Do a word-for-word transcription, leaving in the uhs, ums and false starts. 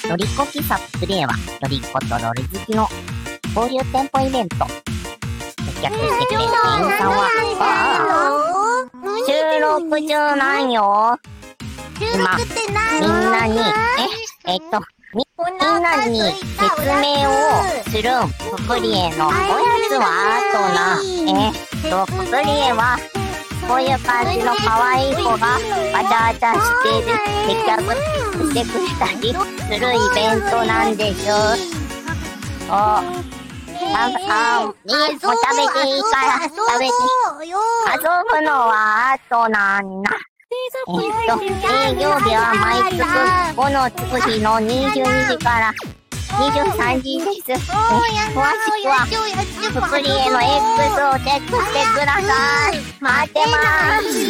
ロリコ喫茶プレイは、ロリコとロリ好きの交流店舗イベント。接客してくれる店員さんは、ああ、収録中なんよ。今、みんなに、え、えっと、み、みんなに説明をするププリエのおやつはあとな、えっと、ププリエは、こういう感じの可愛い子がわちゃわちゃしてる接客してくれたりするイベントなんでしょ。そう。あ、あ、もう食べていいから食べて。遊ぶのはあとなんだ。えっと、営業日は毎月ごのつく日のにじゅうにじからにじゅうさんじです。え、詳しくは、ププリエの X をチェックしてください。待ってまーす。